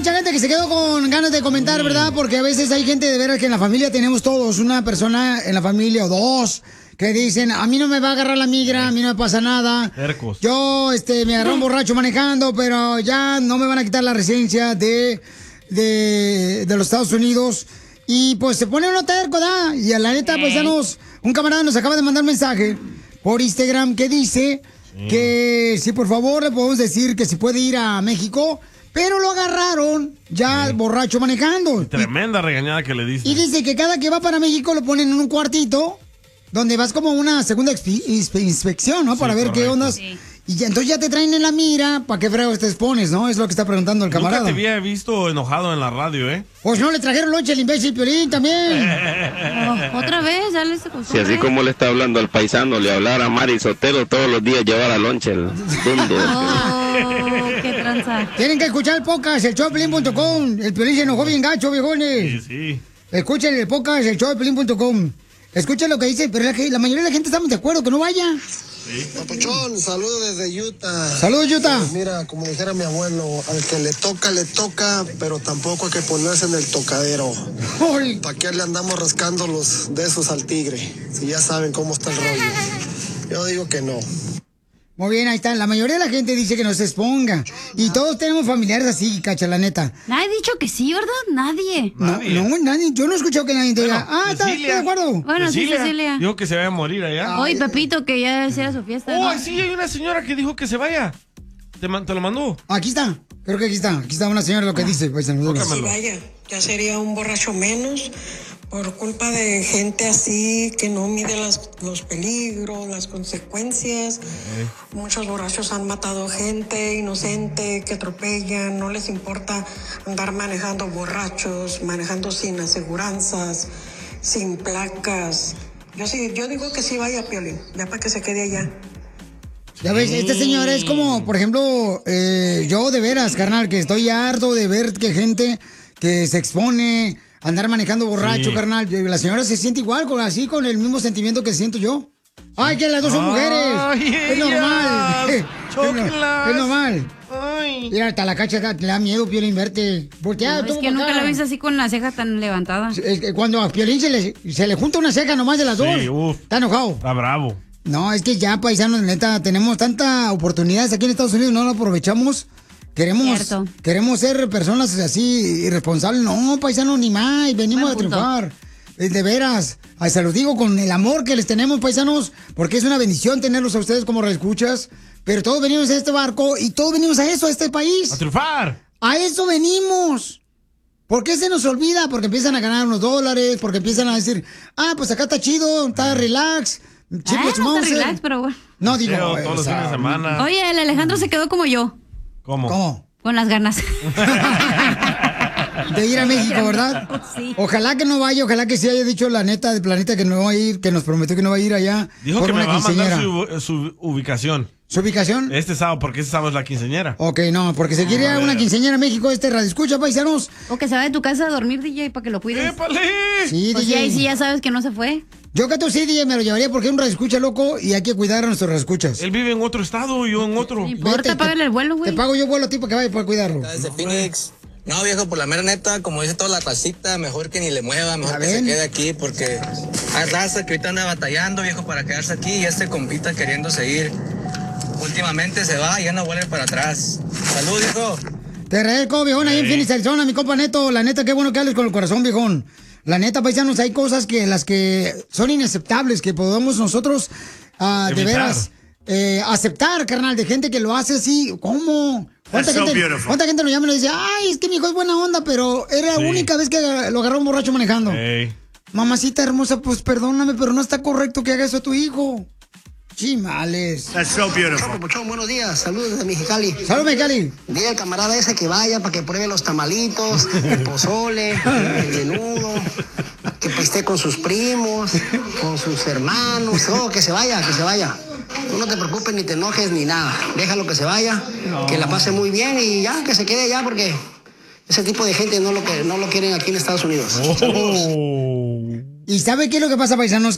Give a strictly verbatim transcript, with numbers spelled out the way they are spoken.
mucha gente que se quedó con ganas de comentar, ¿verdad? Porque a veces hay gente de veras que en la familia tenemos todos, una persona en la familia o dos, que dicen, a mí no me va a agarrar la migra, a mí no me pasa nada. Tercos. Yo, este, me agarré un borracho manejando, pero ya no me van a quitar la residencia de, de, de los Estados Unidos. Y pues se pone uno terco, ¿da? Y a la neta, pues ya nos, un camarada nos acaba de mandar un mensaje por Instagram que dice sí. que si por favor le podemos decir que si puede ir a México, pero lo agarraron ya sí. borracho manejando. Y tremenda regañada que le diste. Y dice que cada que va para México lo ponen en un cuartito donde vas como una segunda inspección, ¿no? Para sí, ver correcto. qué ondas. Sí. Y ya, entonces ya te traen en la mira, ¿para qué fregos te expones, no? Es lo que está preguntando el camarada. Nunca te había visto enojado en la radio, ¿eh? Pues no le trajeron lonche al imbécil Piolín también. Oh, otra vez, ya le se Si así como le está hablando al paisano, le hablara a Mari Sotelo todos los días llevar a lonche el dundo. Oh, qué tranza. Tienen que escuchar el podcast, el show de Piolín punto com. El Piolín se enojó bien gacho, viejones. Sí, sí. Escuchen el podcast, el show de Piolín punto com. Escuchen lo que dice, pero la, la mayoría de la gente estamos de acuerdo, que no vaya. Sí. Papuchón, saludos desde Utah. Saludos, Utah. Pues mira, como dijera mi abuelo, al que le toca, le toca, pero tampoco hay que ponerse en el tocadero. ¿Para qué le andamos rascando los de esos al tigre? Si ya saben cómo está el rollo. Yo digo que no. Muy bien, ahí está. La mayoría de la gente dice que no se exponga. Y todos tenemos familiares así, cacha, la neta. Nadie ha dicho que sí, ¿verdad? Nadie. Nadie. No, no, nadie. Yo no he escuchado que nadie te diga, bueno, ah, está, estoy de acuerdo. Bueno, Cecilia, sí, Cecilia. Dijo que se vaya a morir allá. Oye, Pepito, que ya hiciera su fiesta. Oh, ¿no? sí, hay una señora que dijo que se vaya. ¿Te, te lo mandó? Aquí está. Creo que aquí está. Aquí está una señora lo que dice. Pues, sí, vaya, ya sería un borracho menos por culpa de gente así que no mide las, los peligros, las consecuencias. Okay. Muchos borrachos han matado gente inocente que atropellan, no les importa andar manejando borrachos, manejando sin aseguranzas, sin placas. Yo sí, yo digo que sí vaya, Piolín, ya para que se quede allá. Ya ves, esta señora es como, por ejemplo, eh, yo de veras, carnal, que estoy harto de ver que gente que se expone a andar manejando borracho, sí. carnal. La señora se siente igual, con, así, con el mismo sentimiento que siento yo. ¡Ay, que las dos son mujeres! Ay, ¡Es normal! Es, es normal. Ay. Mira, hasta la cacha le da miedo, Piolín, verte. Voltea, no, es que nunca la ves así con la ceja tan levantada. Es que cuando a Piolín se le, se le junta una ceja nomás de las dos, sí, uf, está enojado. Está bravo. No, es que ya, paisanos, neta, tenemos tantas oportunidades aquí en Estados Unidos, no lo aprovechamos. Queremos, Cierto. queremos ser personas así irresponsables. No, paisanos, ni más, venimos a triunfar. De veras, ay, se los digo con el amor que les tenemos, paisanos, porque es una bendición tenerlos a ustedes como reescuchas. Pero todos venimos a este barco y todos venimos a eso, a este país. ¡A triunfar! A eso venimos. ¿Por qué se nos olvida? Porque empiezan a ganar unos dólares, porque empiezan a decir, ah, pues acá está chido, está relax. Ah, no está relax, pero bueno. No, digo, Todos los o sea, fines de semana. Oye, el Alejandro se quedó como yo. ¿Cómo? ¿Cómo? Con las ganas. De ir a México, ¿verdad? Sí. Ojalá que no vaya, ojalá que sí haya dicho la neta del planeta que no va a ir, que nos prometió que no va a ir allá. Dijo por que una me va a mandar quinceañera. su, su ubicación. ¿Su ubicación? Este sábado, porque este sábado es la quinceañera. Ok, no, porque se quiere ir a una quinceañera a México, este radio escucha, paisanos. O que se va de tu casa a dormir, D J, para que lo cuides. ¡Épale! Sí, pues D J. ya, y sí, ya sabes que no se fue. Yo que tú sí, D J, me lo llevaría porque es un radio escucha loco y hay que cuidar a nuestros radio escuchas. Él vive en otro estado y yo en otro. No importa, págale el vuelo, güey. Te pago yo vuelo a ti para que vaya para cuidarlo. Desde Phoenix. No, viejo, por la mera neta, como dice toda la racita, mejor que ni le mueva, mejor que se quede aquí, porque hay raza que ahorita anda batallando, viejo, para quedarse aquí, y este compita queriendo seguir. Últimamente se va y ya no vuelve para atrás. Salud, viejo. Te agradezco, viejón, ahí en Phoenix, Arizona, mi compa Neto. La neta, qué bueno que hables con el corazón, viejón. La neta, paisanos, hay cosas que las que son inaceptables, que podemos nosotros, uh, de veras, eh, aceptar, carnal, de gente que lo hace así. ¿Cómo? ¿Cuánta gente, so ¿Cuánta gente nos llama y nos dice, ay, es que mi hijo es buena onda, pero era la sí. única vez que lo agarró un borracho manejando? Hey. Mamacita hermosa, pues perdóname, pero no está correcto que haga eso a tu hijo. Chimales. That's so beautiful. Papuchón, buenos días. Saludos desde Mexicali. Saludos, Mexicali. Dile al camarada ese que vaya para que pruebe los tamalitos, el pozole, el menudo, que esté con sus primos, con sus hermanos. Oh, que se vaya, que se vaya. Tú no te preocupes, ni te enojes, ni nada. Déjalo que se vaya, no. que la pase muy bien y ya, que se quede allá porque ese tipo de gente no lo, no lo quieren aquí en Estados Unidos. Oh. ¿Y sabe qué es lo que pasa, paisanos?